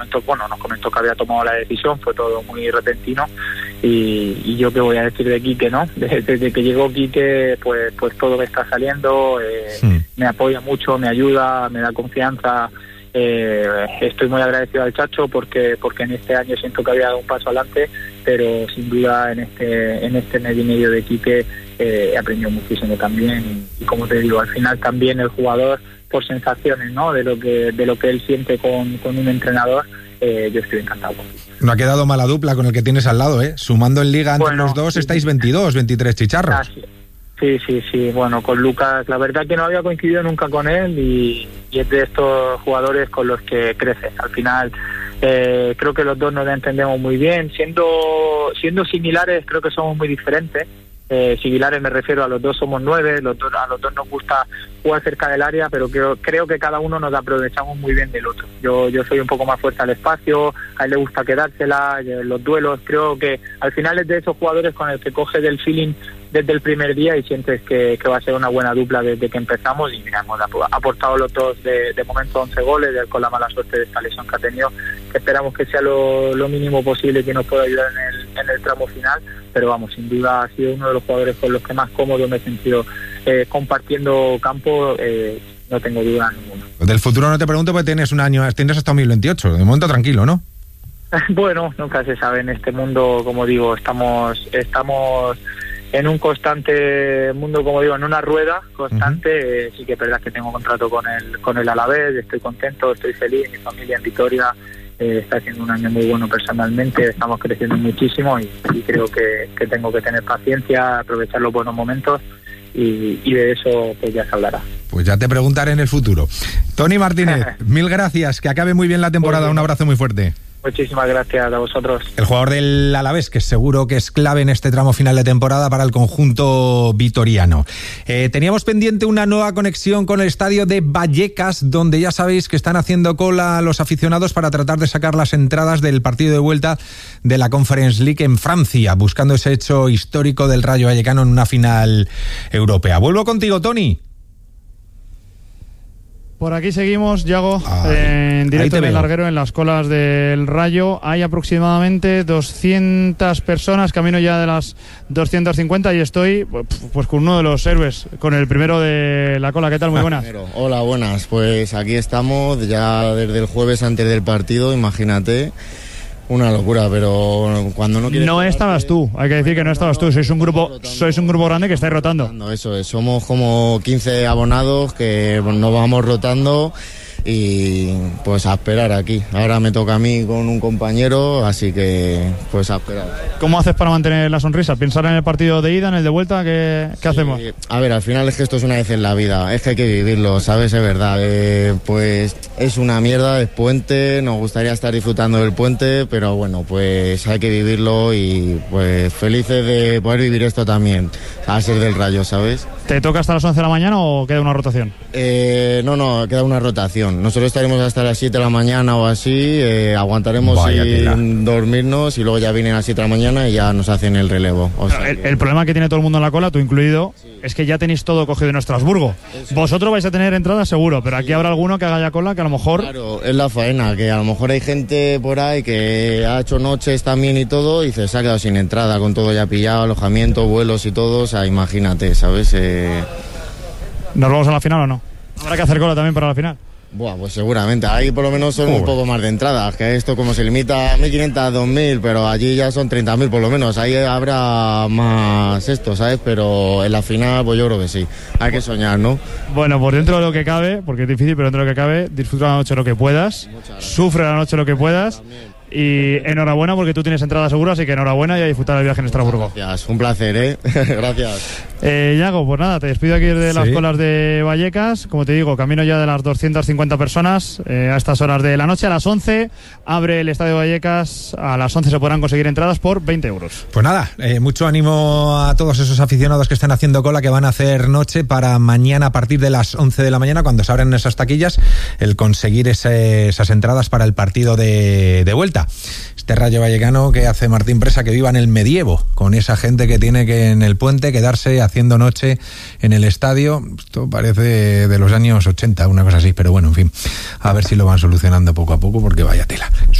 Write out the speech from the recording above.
nos comentó que había tomado la decisión, fue todo muy repentino y yo qué voy a decir de Quique, ¿no? Desde que llegó Quique, pues todo me está saliendo, me apoya mucho, me ayuda, me da confianza. Estoy muy agradecido al Chacho porque en este año siento que había dado un paso adelante, pero sin duda en este mes y medio de Quique he aprendido muchísimo también y como te digo, al final también el jugador, por sensaciones, ¿no? de lo que él siente con un entrenador, yo estoy encantado. No ha quedado mala dupla con el que tienes al lado, ¿eh? Sumando en liga entre los dos, estáis 22, 23 chicharros. Sí, bueno, con Lucas, la verdad que no había coincidido nunca con él y es de estos jugadores con los que creces. Al final, creo que los dos nos entendemos muy bien, siendo similares, creo que somos muy diferentes. Similares me refiero a los dos somos 9, a los dos nos gusta jugar cerca del área, pero creo que cada uno nos aprovechamos muy bien del otro. Yo soy un poco más fuerte al espacio, a él le gusta quedársela, los duelos, creo que al final es de esos jugadores con el que coges el feeling desde el primer día y sientes que va a ser una buena dupla desde que empezamos y mira, hemos aportado los dos de momento 11 goles, con la mala suerte de esta lesión que ha tenido, que esperamos que sea lo mínimo posible que nos pueda ayudar en el tramo final, pero vamos, sin duda ha sido uno de los jugadores con los que más cómodo me he sentido compartiendo campo, no tengo duda ninguna. Del futuro no te pregunto porque tienes un año, tienes hasta 2028, de momento tranquilo, ¿no? Bueno, nunca se sabe en este mundo, como digo, estamos en un constante mundo, como digo, en una rueda constante. Sí que es verdad que tengo contrato con el Alavés, estoy contento, estoy feliz, mi familia en Vitoria está haciendo un año muy bueno personalmente, estamos creciendo muchísimo y creo que tengo que tener paciencia, aprovechar los buenos momentos y de eso pues ya se hablará. Pues ya te preguntaré en el futuro. Toni Martínez, mil gracias, que acabe muy bien la temporada, un abrazo muy fuerte. Muchísimas gracias a vosotros. El jugador del Alavés, que seguro que es clave en este tramo final de temporada para el conjunto vitoriano. Teníamos pendiente una nueva conexión con el estadio de Vallecas, donde ya sabéis que están haciendo cola los aficionados para tratar de sacar las entradas del partido de vuelta de la Conference League en Francia, buscando ese hecho histórico del Rayo Vallecano en una final europea. Vuelvo contigo, Toni. Por aquí seguimos, Yago, en directo en el larguero, en las colas del Rayo. Hay aproximadamente 200 personas, camino ya de las 250 y estoy pues con uno de los héroes, con el primero de la cola. ¿Qué tal? Muy buenas. Hola, buenas. Pues aquí estamos ya desde el jueves antes del partido, imagínate. Una locura, pero cuando no quieres... No estabas tú, hay que decir que no estabas tú, sois un grupo grande que estáis rotando. Eso es, somos como 15 abonados que nos vamos rotando y pues a esperar aquí. Ahora me toca a mí con un compañero, así que pues a esperar. ¿Cómo haces para mantener la sonrisa? ¿Pensar en el partido de ida, en el de vuelta? ¿Qué hacemos? A ver, al final es que esto es una vez en la vida, es que hay que vivirlo, ¿sabes? Es verdad, pues es una mierda, es puente, nos gustaría estar disfrutando del puente, pero bueno, pues hay que vivirlo y pues felices de poder vivir esto también, a ser del Rayo, ¿sabes? ¿Te toca hasta las 11 de la mañana o queda una rotación? No, queda una rotación. Nosotros estaremos hasta las 7 de la mañana o así, aguantaremos sin dormirnos y luego ya vienen a las 7 de la mañana y ya nos hacen el relevo. O sea, el problema que tiene todo el mundo en la cola, tú incluido, es que ya tenéis todo cogido en Estrasburgo. Vosotros vais a tener entradas seguro, pero aquí habrá alguno que haga ya cola que a lo mejor... Claro, es la faena, que a lo mejor hay gente por ahí que ha hecho noches también y todo y se ha quedado sin entrada, con todo ya pillado, alojamiento, vuelos y todo, o sea, imagínate, ¿sabes? ¿Nos vamos a la final o no? ¿Habrá que hacer cola también para la final? Buah, pues seguramente, ahí por lo menos son un poco más de entradas, que esto como se limita a 1.500, 2.000, pero allí ya son 30.000 por lo menos, ahí habrá más esto, ¿sabes? Pero en la final, pues yo creo que sí, hay que soñar, ¿no? Bueno, pues dentro de lo que cabe, porque es difícil, pero dentro de lo que cabe, disfruta la noche lo que puedas, sufre la noche lo que puedas. También. Y enhorabuena porque tú tienes entrada segura, así que enhorabuena y a disfrutar del viaje en Estrasburgo. Gracias, un placer, gracias. Yago, pues nada, te despido aquí de las colas de Vallecas. Como te digo, camino ya de las 250 personas a estas horas de la noche. A las 11 abre el Estadio Vallecas, a las 11 se podrán conseguir entradas por 20 euros. Pues nada, mucho ánimo a todos esos aficionados que están haciendo cola, que van a hacer noche para mañana a partir de las 11 de la mañana, cuando se abren esas taquillas, el conseguir esas entradas para el partido de vuelta. 80. Este Rayo Vallecano que hace Martín Presa que viva en el medievo, con esa gente que tiene que en el puente quedarse haciendo noche en el estadio. Esto parece de los años 80, una cosa así, pero bueno, en fin, a ver si lo van solucionando poco a poco porque vaya tela.